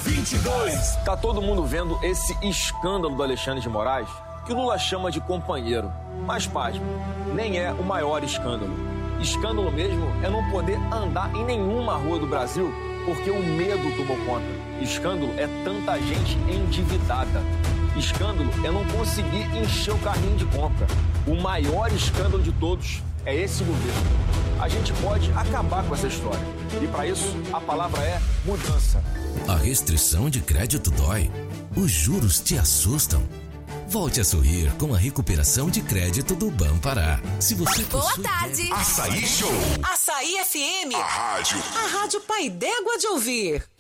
22. Tá todo mundo vendo esse escândalo do Alexandre de Moraes, que o Lula chama de companheiro. Mas, pasme, nem é o maior escândalo. Escândalo mesmo é não poder andar em nenhuma rua do Brasil porque o medo tomou conta. Escândalo é tanta gente endividada. Escândalo é não conseguir encher o carrinho de compra. O maior escândalo de todos é esse governo. A gente pode acabar com essa história. E para isso, a palavra é mudança. A restrição de crédito dói. Os juros te assustam. Volte a sorrir com a recuperação de crédito do Banpará. Se você Boa tarde. Açaí Show. Açaí FM. A rádio Pai d'égua de ouvir.